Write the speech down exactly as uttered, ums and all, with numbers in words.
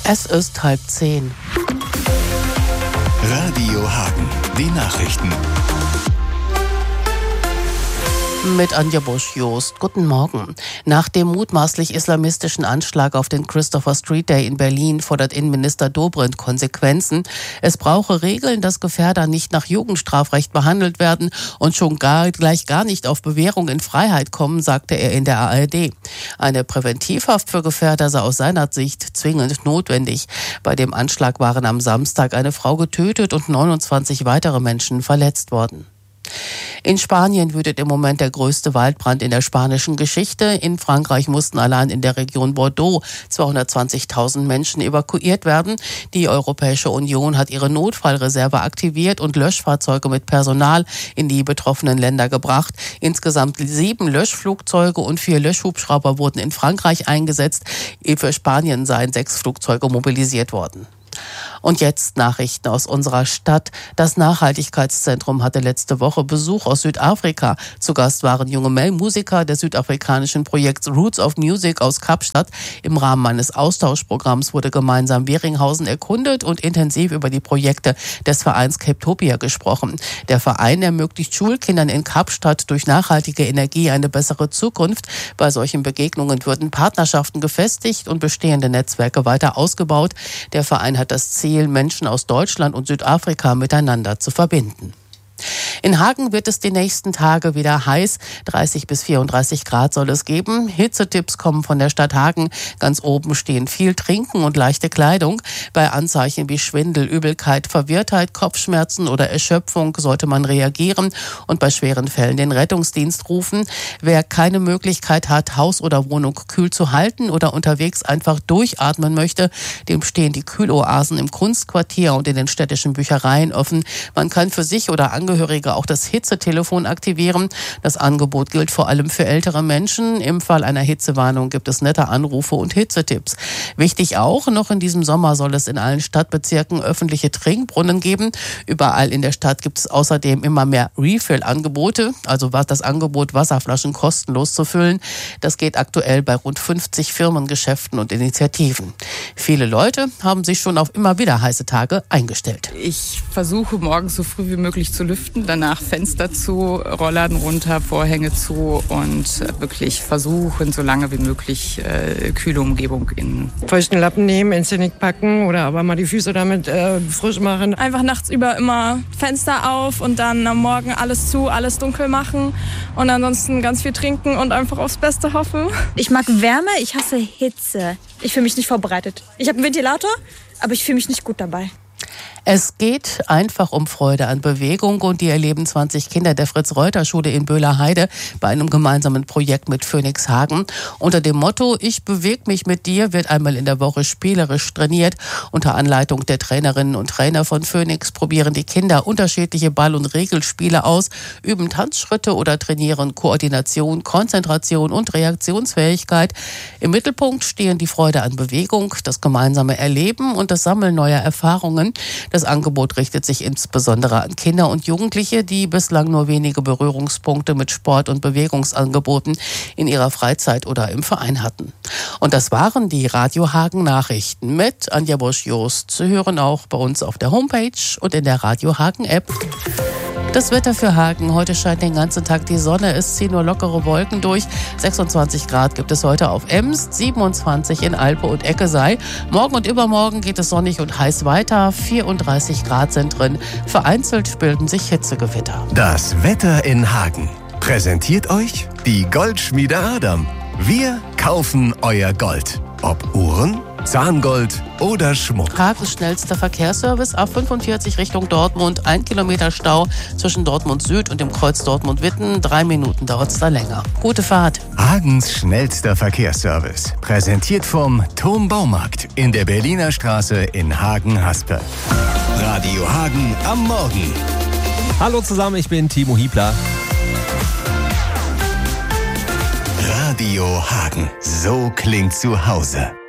Es ist halb zehn. Radio Hagen, die Nachrichten. Mit Anja Busch-Jost. Guten Morgen. Nach dem mutmaßlich islamistischen Anschlag auf den Christopher Street Day in Berlin fordert Innenminister Dobrindt Konsequenzen. Es brauche Regeln, dass Gefährder nicht nach Jugendstrafrecht behandelt werden und schon gar, gleich gar nicht auf Bewährung in Freiheit kommen, sagte er in der A R D. Eine Präventivhaft für Gefährder sei aus seiner Sicht zwingend notwendig. Bei dem Anschlag waren am Samstag eine Frau getötet und neunundzwanzig weitere Menschen verletzt worden. In Spanien wütet im Moment der größte Waldbrand in der spanischen Geschichte. In Frankreich mussten allein in der Region Bordeaux zweihundertzwanzigtausend Menschen evakuiert werden. Die Europäische Union hat ihre Notfallreserve aktiviert und Löschfahrzeuge mit Personal in die betroffenen Länder gebracht. Insgesamt sieben Löschflugzeuge und vier Löschhubschrauber wurden in Frankreich eingesetzt. Für Spanien seien sechs Flugzeuge mobilisiert worden. Und jetzt Nachrichten aus unserer Stadt. Das Nachhaltigkeitszentrum hatte letzte Woche Besuch aus Südafrika. Zu Gast waren junge Musiker des südafrikanischen Projekts Roots of Music aus Kapstadt. Im Rahmen eines Austauschprogramms wurde gemeinsam Weringhausen erkundet und intensiv über die Projekte des Vereins Capetopia gesprochen. Der Verein ermöglicht Schulkindern in Kapstadt durch nachhaltige Energie eine bessere Zukunft. Bei solchen Begegnungen würden Partnerschaften gefestigt und bestehende Netzwerke weiter ausgebaut. Der Verein hat das Ziel, Menschen aus Deutschland und Südafrika miteinander zu verbinden. In Hagen wird es die nächsten Tage wieder heiß. dreißig bis vierunddreißig Grad soll es geben. Hitzetipps kommen von der Stadt Hagen. Ganz oben stehen viel Trinken und leichte Kleidung. Bei Anzeichen wie Schwindel, Übelkeit, Verwirrtheit, Kopfschmerzen oder Erschöpfung sollte man reagieren und bei schweren Fällen den Rettungsdienst rufen. Wer keine Möglichkeit hat, Haus oder Wohnung kühl zu halten oder unterwegs einfach durchatmen möchte, dem stehen die Kühloasen im Kunstquartier und in den städtischen Büchereien offen. Man kann für sich oder Angehörige auch das Hitzetelefon aktivieren. Das Angebot gilt vor allem für ältere Menschen. Im Fall einer Hitzewarnung gibt es nette Anrufe und Hitzetipps. Wichtig auch, noch in diesem Sommer soll es in allen Stadtbezirken öffentliche Trinkbrunnen geben. Überall in der Stadt gibt es außerdem immer mehr Refill-Angebote, also das Angebot, Wasserflaschen kostenlos zu füllen. Das geht aktuell bei rund fünfzig Firmengeschäften und Initiativen. Viele Leute haben sich schon auf immer wieder heiße Tage eingestellt. Ich versuche morgens so früh wie möglich zu lüften. Danach Fenster zu, Rollladen runter, Vorhänge zu und wirklich versuchen, so lange wie möglich äh, kühle Umgebung in. Feuchten Lappen nehmen, ins Genick packen oder aber mal die Füße damit äh, frisch machen. Einfach nachts über immer Fenster auf und dann am Morgen alles zu, alles dunkel machen und ansonsten ganz viel trinken und einfach aufs Beste hoffen. Ich mag Wärme, ich hasse Hitze. Ich fühle mich nicht vorbereitet. Ich habe einen Ventilator, aber ich fühle mich nicht gut dabei. Es geht einfach um Freude an Bewegung und die erleben zwanzig Kinder der Fritz-Reuter-Schule in Böhlerheide bei einem gemeinsamen Projekt mit Phoenix Hagen. Unter dem Motto "Ich bewege mich mit dir" wird einmal in der Woche spielerisch trainiert. Unter Anleitung der Trainerinnen und Trainer von Phoenix probieren die Kinder unterschiedliche Ball- und Regelspiele aus, üben Tanzschritte oder trainieren Koordination, Konzentration und Reaktionsfähigkeit. Im Mittelpunkt stehen die Freude an Bewegung, das gemeinsame Erleben und das Sammeln neuer Erfahrungen. Das Angebot richtet sich insbesondere an Kinder und Jugendliche, die bislang nur wenige Berührungspunkte mit Sport- und Bewegungsangeboten in ihrer Freizeit oder im Verein hatten. Und das waren die Radio Hagen Nachrichten mit Anja Busch-Jost. Zu hören auch bei uns auf der Homepage und in der Radio Hagen App. Das Wetter für Hagen. Heute scheint den ganzen Tag die Sonne. Es ziehen nur lockere Wolken durch. sechsundzwanzig Grad gibt es heute auf Emst, siebenundzwanzig in Alpe und Eckesei. Morgen und übermorgen geht es sonnig und heiß weiter. vierunddreißig Grad sind drin. Vereinzelt bilden sich Hitzegewitter. Das Wetter in Hagen. Präsentiert euch die Goldschmiede Adam. Wir kaufen euer Gold. Ob Uhren, Zahngold oder Schmuck. Hagens schnellster Verkehrsservice A fünfundvierzig Richtung Dortmund. Ein Kilometer Stau zwischen Dortmund Süd und dem Kreuz Dortmund-Witten. Drei Minuten dauert es da länger. Gute Fahrt. Hagens schnellster Verkehrsservice. Präsentiert vom Thom Baumarkt in der Berliner Straße in Hagen-Haspe. Radio Hagen am Morgen. Hallo zusammen, ich bin Timo Hiebler. Radio Hagen. So klingt zu Hause.